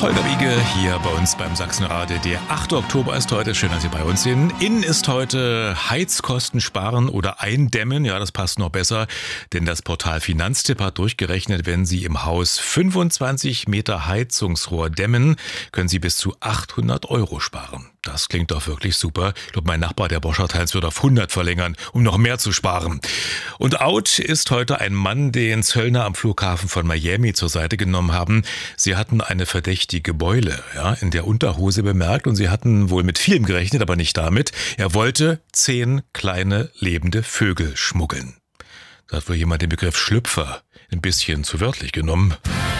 Holger Wiege hier bei uns beim Sachsenradio. Der 8. Oktober ist heute. Schön, dass Sie bei uns sind. Innen ist heute Heizkosten sparen oder eindämmen. Ja, das passt noch besser, denn das Portal Finanztipp hat durchgerechnet, wenn Sie im Haus 25 Meter Heizungsrohr dämmen, können Sie bis zu 800 € sparen. Das klingt doch wirklich super. Ich glaube, mein Nachbar, der Boschert-Heinz, wird auf 100 verlängern, um noch mehr zu sparen. Und out ist heute ein Mann, den Zöllner am Flughafen von Miami zur Seite genommen haben. Sie hatten eine verdächtige Beule, in der Unterhose bemerkt und sie hatten wohl mit vielem gerechnet, aber nicht damit. Er wollte 10 kleine lebende Vögel schmuggeln. Da hat wohl jemand den Begriff Schlüpfer ein bisschen zu wörtlich genommen.